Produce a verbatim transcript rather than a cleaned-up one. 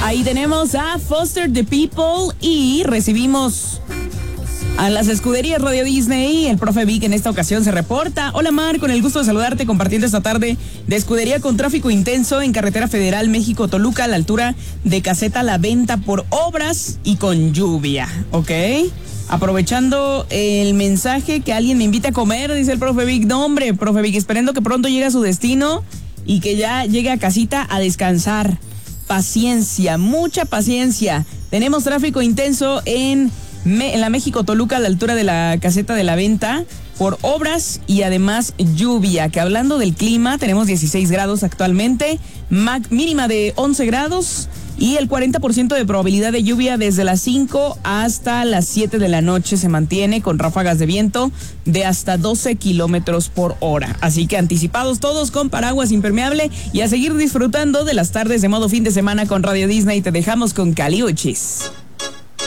Ahí tenemos a Foster the People y recibimos a las escuderías Radio Disney. El profe Vic en esta ocasión se reporta. Hola Mar, con el gusto de saludarte compartiendo esta tarde de escudería con tráfico intenso en carretera federal México-Toluca a la altura de Caseta La Venta por obras y con lluvia, ¿ok? Aprovechando el mensaje que alguien me invita a comer, dice el profe Vic. No hombre, profe Vic, esperando que pronto llegue a su destino y que ya llegue a casita a descansar. Paciencia, mucha paciencia. Tenemos tráfico intenso en, Me- en la México-Toluca a la altura de la Caseta de la Venta por obras y además lluvia. Que hablando del clima, tenemos dieciséis grados actualmente, mag- mínima de once grados y el cuarenta por ciento de probabilidad de lluvia desde las cinco hasta las siete de la noche se mantiene con ráfagas de viento de hasta doce kilómetros por hora. Así que anticipados todos con paraguas impermeable y a seguir disfrutando de las tardes de modo fin de semana con Radio Disney. Te dejamos con Caliuchis.